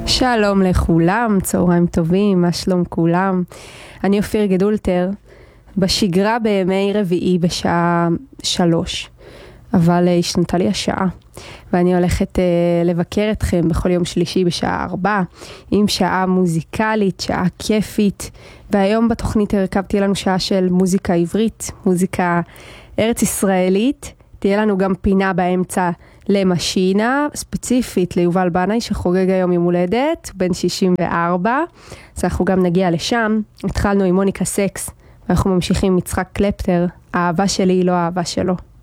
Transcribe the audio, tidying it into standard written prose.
שלום לכולם, צהריים טובים, מה שלום כולם? אני אופיר גדולטר, בשגרה בימי רביעי בשעה 3, אבל השתנתה לי השעה, ואני הולכת לבקר אתכם בכל יום שלישי בשעה 4, עם שעה מוזיקלית, שעה כיפית, והיום בתוכנית הרכבתי לנו שעה של מוזיקה עברית, מוזיקה ארץ ישראלית, תהיה לנו גם פינה באמצע למשינה, ספציפית ליובל בנאי שחוגג היום יום הולדת, בן 64, אז אנחנו גם נגיע לשם. התחלנו עם מוניקה סקס, ואנחנו ממשיכים עם יצחק קלפטר, האהבה שלי היא לא האהבה שלו.